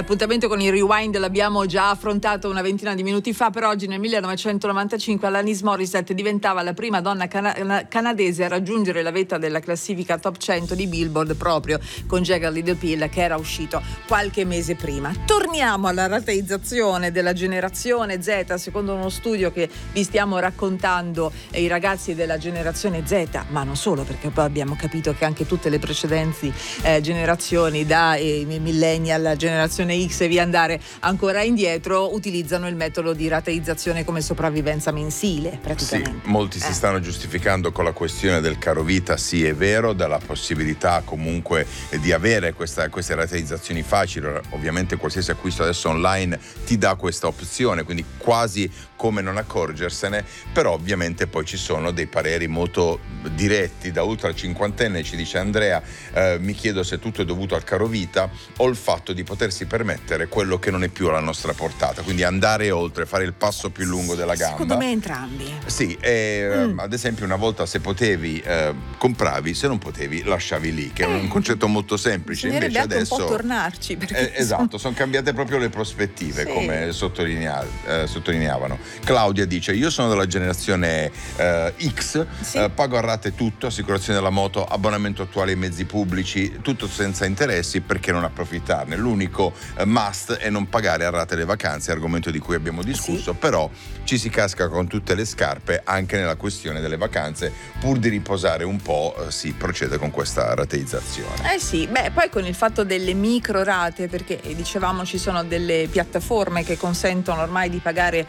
L'appuntamento con il Rewind l'abbiamo già affrontato una ventina di minuti fa. Per oggi, nel 1995, Alanis Morissette diventava la prima donna canadese a raggiungere la vetta della classifica top 100 di Billboard, proprio con Jagged Little Pill, che era uscito qualche mese prima. Torniamo alla rateizzazione della generazione Z. Secondo uno studio che vi stiamo raccontando, i ragazzi della generazione Z, ma non solo, perché poi abbiamo capito che anche tutte le precedenti generazioni, da millennial alla generazione X e via andare ancora indietro, utilizzano il metodo di rateizzazione come sopravvivenza mensile, praticamente. Sì, molti si stanno giustificando con la questione del caro vita. Sì, è vero, dalla possibilità comunque di avere queste rateizzazioni facili. Ovviamente qualsiasi acquisto adesso online ti dà questa opzione, quindi quasi come non accorgersene, però ovviamente poi ci sono dei pareri molto diretti. Da ultra cinquantenne ci dice Andrea, mi chiedo se tutto è dovuto al caro vita o il fatto di potersi permettere quello che non è più alla nostra portata, quindi andare oltre, fare il passo più lungo della gamba. Secondo me entrambi. Sì, ad esempio una volta se potevi compravi, se non potevi lasciavi lì, che è un concetto molto semplice. Invece adesso un po' tornarci, perché esatto, sono cambiate proprio le prospettive, sì, come sottolineavano. Claudia dice: io sono della generazione X, sì, pago a rate tutto, assicurazione della moto, abbonamento attuale ai mezzi pubblici, tutto senza interessi, perché non approfittarne? L'unico must è non pagare a rate le vacanze, argomento di cui abbiamo discusso, sì, però ci si casca con tutte le scarpe anche nella questione delle vacanze. Pur di riposare un po' si procede con questa rateizzazione. Sì, poi con il fatto delle micro rate, perché dicevamo ci sono delle piattaforme che consentono ormai di pagare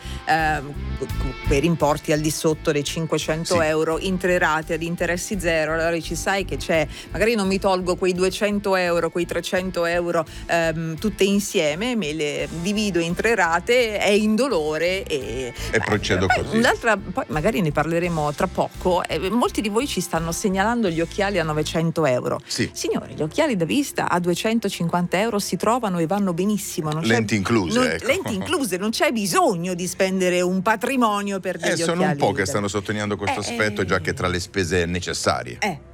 per importi al di sotto dei 500 sì, euro in 3 rate ad interessi zero. Allora ci sai che c'è, magari non mi tolgo quei 200 euro, quei 300 euro tutte insieme, me le divido in 3 rate, è indolore e procedo così. Un'altra, poi magari ne parleremo tra poco, molti di voi ci stanno segnalando gli occhiali a 900 euro. Sì. Signori, gli occhiali da vista a 250 euro si trovano e vanno benissimo. Lenti incluse. Ecco. Lenti incluse, non c'è bisogno di spendere un patrimonio per degli occhiali. Sono un po' che stanno sottolineando questo aspetto, già che tra le spese necessarie.